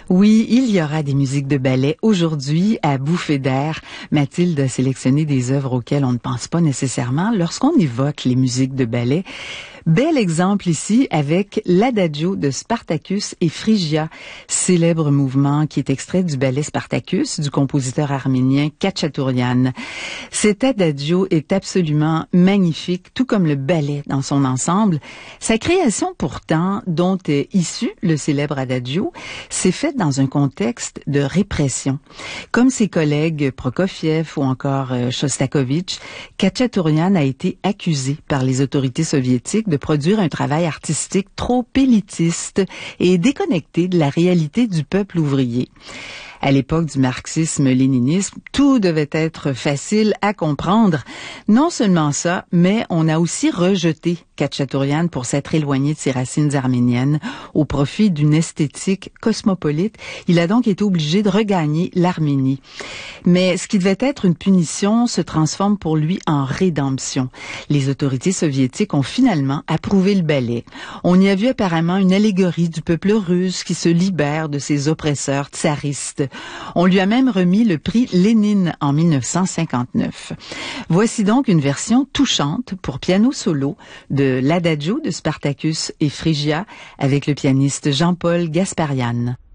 Oui, il y aura des musiques de ballet aujourd'hui à Bouffée d'air. Mathilde a sélectionné des œuvres auxquelles on ne pense pas nécessairement lorsqu'on évoque les musiques de ballet. Bel exemple ici avec l'Adagio de Spartacus et Phrygia, célèbre mouvement qui est extrait du ballet Spartacus du compositeur arménien Khatchatourian. Cet Adagio est absolument magnifique, tout comme le ballet dans son ensemble. Sa création pourtant, dont est issu le célèbre Adagio, s'est faite dans un contexte de répression. Comme ses collègues Prokofiev ou encore Shostakovich, Khatchatourian a été accusé par les autorités soviétiques de produire un travail artistique trop élitiste et déconnecté de la réalité du peuple ouvrier. À l'époque du marxisme-léninisme, tout devait être facile à comprendre. Non seulement ça, mais on a aussi rejeté Khatchatourian pour s'être éloigné de ses racines arméniennes au profit d'une esthétique cosmopolite. Il a donc été obligé de regagner l'Arménie. Mais ce qui devait être une punition se transforme pour lui en rédemption. Les autorités soviétiques ont finalement approuvé le ballet. On y a vu apparemment une allégorie du peuple russe qui se libère de ses oppresseurs tsaristes. On lui a même remis le prix Lénine en 1959. Voici donc une version touchante pour piano solo de l'Adagio de Spartacus et Phrygia avec le pianiste Jean-Paul Gasparian.